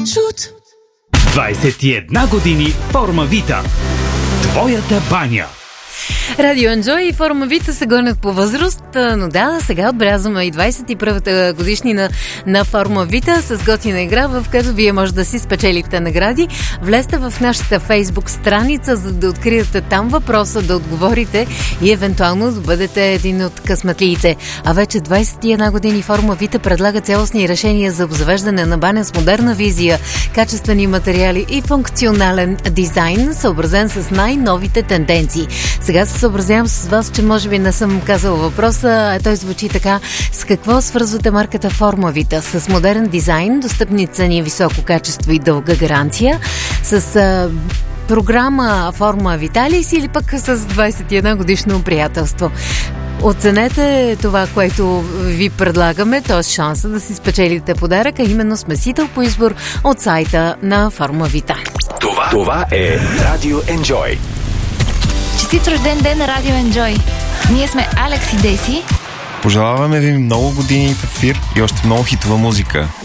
Чуд! 21 години Форма Вита. Твоята баня. Радио Enjoy и Форма Вита се гонят по възраст, но да, сега отбелязваме и 21-та годишнина на Форма Вита с готина игра, в която вие може да си спечелите награди. Влезте в нашата Фейсбук страница, за да откриете там въпроса, да отговорите и евентуално да бъдете един от късметлиите. А вече 21 години Форма Вита предлага цялостни решения за обзавеждане на баня с модерна визия, качествени материали и функционален дизайн, съобразен с най-новите тенденции. Сега се съобразявам с вас, че може би не съм казала въпроса, той звучи така: с какво свързвате марката Форма Вита? С модерен дизайн, достъпни цени, високо качество и дълга гаранция, с програма Форма Виталис или пък с 21 годишно приятелство? Оценете това, което ви предлагаме, т.е. шанса да си спечелите подарък, а именно смесител по избор от сайта на Форма Вита. Това е Радио Enjoy. Честит рожден ден на Радио Enjoy! Ние сме Алекс и Деси. Пожелаваме ви много години в ефир и още много хитова музика.